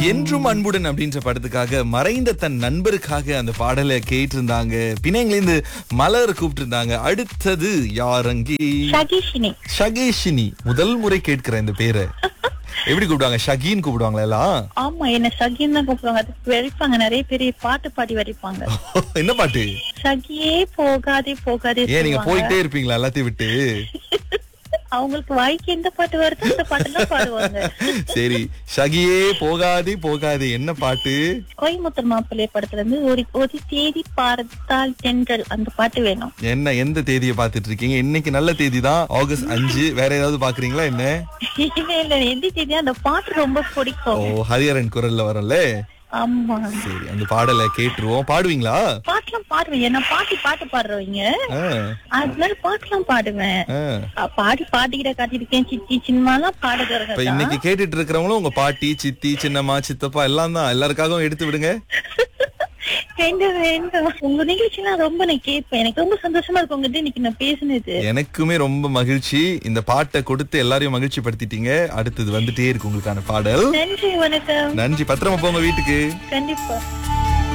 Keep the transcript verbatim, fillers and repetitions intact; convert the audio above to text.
என்றும் அன்புடன் அப்படின்ற படத்துக்காக மறைந்த தன் நண்பருக்காக அந்த பாடலை கேட்டு இருந்தாங்க. பிணைங்கிலிருந்து மலர் கூப்பிட்டு இருந்தாங்க. அடுத்தது யாரங்கி? ஷகிஷினி. ஷகேஷினி. முதல் முறை கேட்கிறேன் இந்த பேரை. எப்படி கூப்பிடுவாங்க? ஷகின்னு கூப்பிடுவாங்களா எல்லாம்? ஆமா, என்ன ஷகின்னு தான் கூப்பிடுவாங்க. அதுக்கு வரைப்பாங்க, நிறைய பெரிய பாட்டு பாடி வரைப்பாங்க. என்ன பாட்டு? ஷகியே போகாதே போகாதே. ஏன் நீங்க போயிட்டே இருப்பீங்களா எல்லாத்தையும் விட்டு? அவங்களுக்கு வாய்க்கு எந்த பாட்டு வருதோ அந்த பாட்டு தான் பாடுவாங்க. சரி, ஷகியே போகாதே போகாதே என்ன பாட்டு? கோயம்புத்தூர் மாப்பிள்ளை படத்துல இருந்து ஒரு ஒரு தேதி பார்த்தால் தென்றல் அந்த பாட்டு வேணும். என்ன எந்த தேதியை பாத்துட்டு இருக்கீங்க? இன்னைக்கு நல்ல தேதி தான், ஆகஸ்ட் அஞ்சு. வேற ஏதாவது பாக்குறீங்களா என்ன? இல்ல இல்ல, எந்த தேதி? அந்த பாட்டு ரொம்ப பிடிக்கும். ஓ, ஹரிஹரன் குரல்ல வரல. ஆமா. சரி, அந்த பாடலை கேட்டுருவோம். பாடுவீங்களா? பாட்டுலாம் பாடுவேன். நான் பாட்டி பாட்டு பாடுறவங்க, அதனால பாட்டுலாம் பாடுவேன். பாடி பாட்டிக்கிட்ட காட்டிருக்கேன். சித்தி சின்னமாலாம் பாடுறேன். இப்ப இன்னைக்கு கேட்டுட்டு இருக்கிறவங்களும் உங்க பாட்டி, சித்தி, சின்னம்மா, சித்தப்பா எல்லாம் தான். எல்லாருக்காகவும் எடுத்து விடுங்க. வேண்டும் வேண்டும். உங்க நிகழ்ச்சினா ரொம்ப நான் கேட்பேன். எனக்கு ரொம்ப சந்தோஷமா இருக்கும் உங்ககிட்ட இன்னைக்கு நான் பேசினது. எனக்குமே ரொம்ப மகிழ்ச்சி. இந்த பாட்டை கொடுத்து எல்லாரையும் மகிழ்ச்சி படுத்திட்டீங்க. அடுத்தது வந்துட்டே இருக்கு உங்களுக்கான பாடல். நன்றி, வணக்கம். நன்றி. பத்திரமா போங்க வீட்டுக்கு. கண்டிப்பா.